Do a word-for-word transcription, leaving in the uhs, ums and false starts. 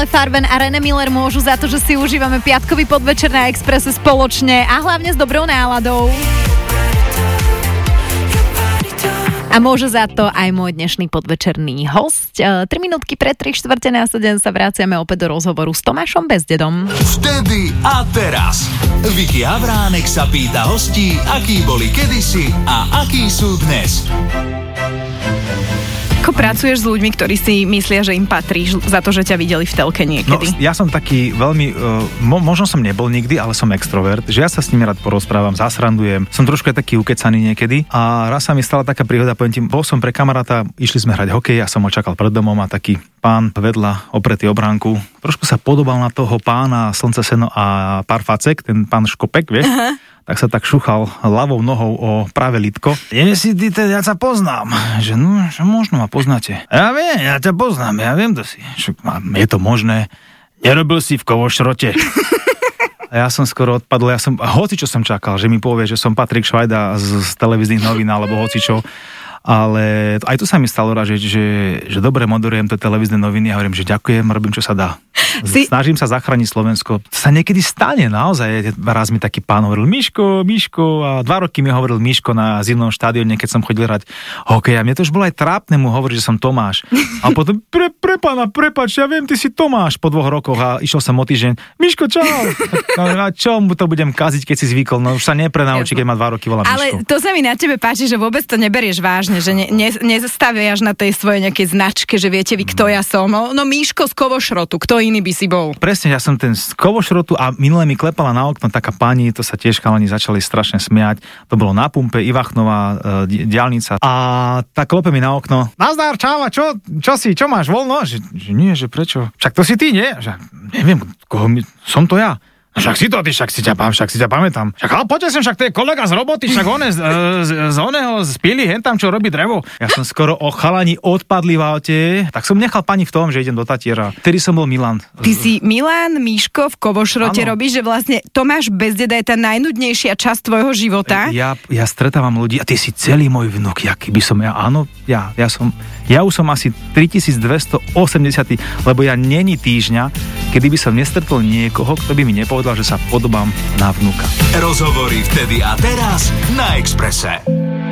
Ale Farben a René Miller môžu za to, že si užívame piatkový podvečer na Expresse spoločne a hlavne s dobrou náladou. A môže za to aj môj dnešný podvečerný host. tri minútky pred tri štvrte na sedem sa vraciame opäť do rozhovoru s Tomášom Bezdedom. Vtedy a teraz. Vicky Havránek sa pýta hostí, akí boli kedysi a akí sú dnes. Ako pracuješ s ľuďmi, ktorí si myslia, že im patríš za to, že ťa videli v telke niekedy? No, ja som taký veľmi, uh, mo- možno som nebol nikdy, ale som extrovert, že ja sa s nimi rád porozprávam, zasrandujem, som trošku aj taký ukecaný niekedy a raz sa mi stala taká príhoda, poviem ti, bol som pre kamaráta, išli sme hrať hokej, ja som ho čakal pred domom a taký pán vedľa opretý o bránku, trošku sa podobal na toho pána Slnce, seno a pár facek, ten pán Škopek, vieš? Aha. Tak sa tak šuchal ľavou nohou o práve lidko. Nie si ty, ja ťa poznám. Že no, že možno ma poznáte. Ja viem, ja ťa poznám, ja viem to si. Je to možné. Nerobil si v Kovošrote. A ja som skoro odpadol, ja som, hoci čo som čakal, že mi povie, že som Patrik Švajda z, z televíznych novín alebo hoci čo. Ale aj tu sa mi stalo raz, že, že, že dobre moderujem to televízne noviny a hovorím, že ďakujem, robím, čo sa dá. Si... Snažím sa zachrániť Slovensko. To sa niekedy stane, naozaj. Raz mi taký pán hovoril, Miško, Miško, a dva roky mi hovoril Miško na zimnom štadióne, keď som chodil hrať hokej. A mne to už bolo aj trápne mu hovoriť, že som Tomáš. A potom, pre, pre pána, prepáč, ja viem, ty si Tomáš po dvoch rokoch a išiel som o týždeň, Miško, čau. A čo mu to budem kaziť, keď si zvykol? No už sa neprenaučí, keď má dva roky, volá Miško. Ale to sa mi na tebe páči, že vôbec to neberieš vážne, že ne, ne, nezastaviaš na tej svojej nejakej značke, že viete vy, kto ja som. No, no Miško z Kovošrotu, kto iný by si bol? Presne, ja som ten z Kovošrotu a minule mi klepala na okno taká pani, to sa tiež chalani začali strašne smiať. To bolo na pumpe, Ivachnová e, diaľnica. A tak klepe mi na okno. Nazdar, čáva, čo, čo si, čo máš, voľno? Že, že nie, že prečo? Však to si ty, nie? Že, neviem, koho mi, som to ja. Však si to, ty, však si ťa, však si ťa pamätám. Však ale poďte sem, však to je kolega z roboty, však on je z, z, z oného, z pily, hen tam, čo robí drevo. Ja som skoro o chalani odpadli v aute, tak som nechal pani v tom, že idem do Tatiera. Vtedy som bol Milan. Ty si Milan, Miško v Kovošrote robíš, že vlastne Tomáš Bezdeda je tá najnudnejšia časť tvojho života. Ja, ja stretávam ľudí a ty si celý môj vnuk, aký by som ja, áno, ja, ja som, ja už som asi tritisícdvestoosemdesiat, lebo ja není týždňa, kedy by som nestretol niekoho, kto by mi nepovedal, že sa podobám na vnuka. Rozhovory vtedy a teraz na Expresse.